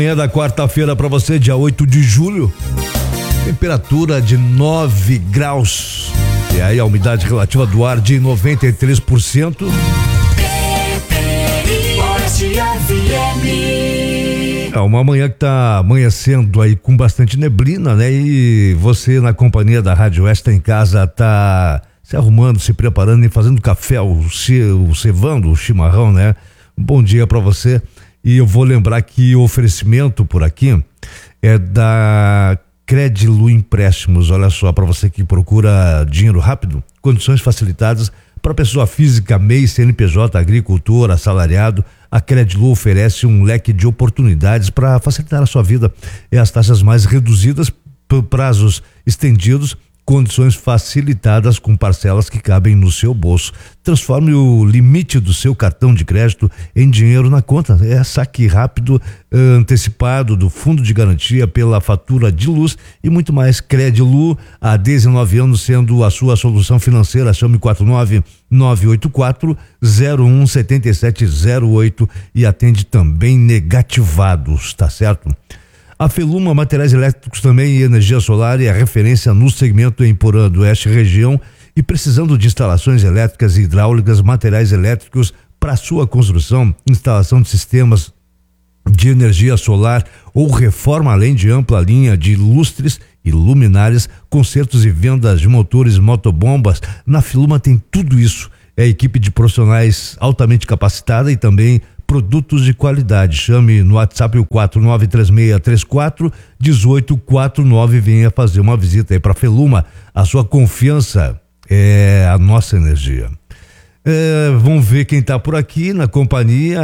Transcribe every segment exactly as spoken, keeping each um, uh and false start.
Manhã da quarta-feira para você, dia oito de julho. Temperatura de nove graus. E aí a umidade relativa do ar de noventa e três por cento. É uma manhã que tá amanhecendo aí com bastante neblina, né? E você na companhia da Rádio Oeste tá em casa, tá se arrumando, se preparando e fazendo café, o, o cevando, o chimarrão, né? Um bom dia para você. E eu vou lembrar que o oferecimento por aqui é da Credilu Empréstimos. Olha só, para você que procura dinheiro rápido, condições facilitadas para pessoa física, M E I, C N P J, agricultor, assalariado. A Credilu oferece um leque de oportunidades para facilitar a sua vida. É as taxas mais reduzidas, prazos estendidos, condições facilitadas com parcelas que cabem no seu bolso. Transforme o limite do seu cartão de crédito em dinheiro na conta. É saque rápido, antecipado do fundo de garantia pela fatura de luz e muito mais. Credilu, há dezenove anos sendo a sua solução financeira. Chame quatro nove nove oito quatro zero um sete sete zero oito e atende também negativados, tá certo? A Feluma Materiais Elétricos também e energia solar é a referência no segmento em Porã do Oeste região e precisando de instalações elétricas e hidráulicas, materiais elétricos para sua construção, instalação de sistemas de energia solar ou reforma, além de ampla linha de lustres e luminárias, consertos e vendas de motores, motobombas. Na Feluma tem tudo isso. É a equipe de profissionais altamente capacitada e também produtos de qualidade. Chame no WhatsApp o quatro nove três seis três quatro um oito quatro nove e venha fazer uma visita aí para Feluma. A sua confiança é a nossa energia. É, vamos ver quem está por aqui na companhia.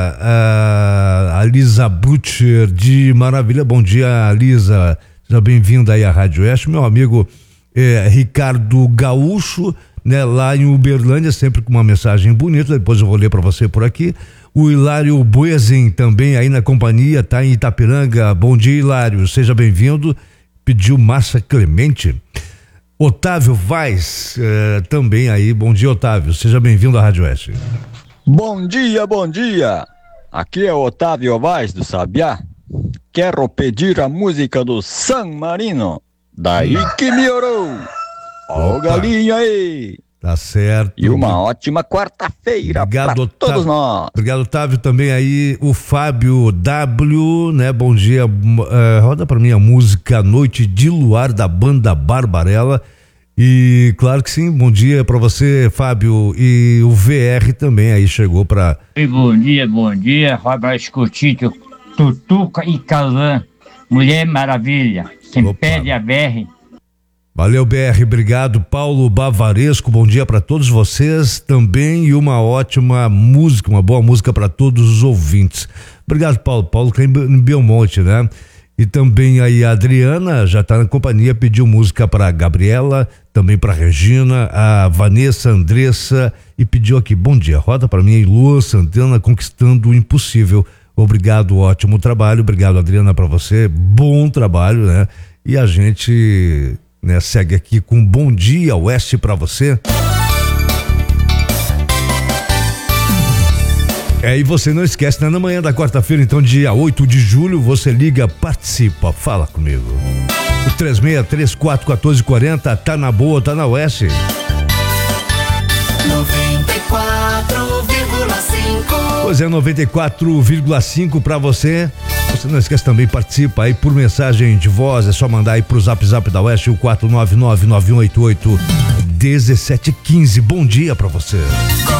A, a Lisa Butcher de Maravilha. Bom dia, Lisa. Seja bem-vinda aí à Rádio Oeste. Meu amigo é, Ricardo Gaúcho, né, lá em Uberlândia, sempre com uma mensagem bonita. Depois eu vou ler para você por aqui. O Hilário Boezin também aí na companhia, tá em Itapiranga. Bom dia, Hilário, seja bem-vindo. Pediu Márcia Clemente. Otávio Vaz eh, também aí. Bom dia, Otávio, seja bem-vindo à Rádio Oeste. Bom dia, bom dia. Aqui é o Otávio Vaz do Sabiá. Quero pedir a música do San Marino. Daí que melhorou. Ó, galinha aí. Tá certo. E uma ótima quarta-feira para todos nós. Obrigado, Otávio. Também aí o Fábio W, né? Bom dia. Uh, roda para mim a música Noite de Luar da banda Barbarella. E claro que sim, bom dia para você, Fábio. E o V R também aí chegou para. Bom dia, bom dia. Roda Escutito, Tutuca e Calã. Mulher Maravilha. Quem Opa. Pede a B R. Valeu, B R, obrigado. Paulo Bavaresco, bom dia para todos vocês também e uma ótima música, uma boa música para todos os ouvintes. Obrigado, Paulo. Paulo que é em Belmonte, né? E também aí a Adriana já tá na companhia, pediu música para Gabriela, também para Regina, a Vanessa, Andressa e pediu aqui, bom dia, roda para mim, Lua Santana, Conquistando o Impossível. Obrigado, ótimo trabalho. Obrigado, Adriana, para você. Bom trabalho, né? E a gente né, segue aqui com Bom Dia Oeste para você. É, e você não esquece, né? Na manhã da quarta-feira, então, dia oito de julho, você liga, participa, fala comigo. O três seis três quatro um quatro quatro zero, tá na boa, tá na Oeste. noventa e quatro vírgula cinco. Pois é, noventa e quatro vírgula cinco para você. Você não esquece também, participa aí por mensagem de voz, é só mandar aí pro Zap Zap da Oeste, o quatro nove nove nove um oito oito um sete um cinco. Bom dia para você.